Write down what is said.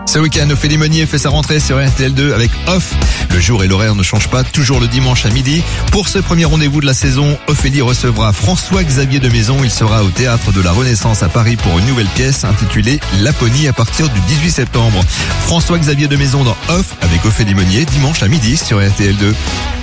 Ce week-end, Ophélie Meunier fait sa rentrée sur RTL2 avec Off. Le jour et l'horaire ne changent pas, toujours le dimanche à midi. Pour ce premier rendez-vous de la saison, Ophélie recevra François-Xavier de Maison. Il sera au Théâtre de la Renaissance à Paris pour une nouvelle pièce intitulée Laponie à partir du 18 septembre. François-Xavier de Maison dans Off avec Ophélie Meunier, dimanche à midi sur RTL2.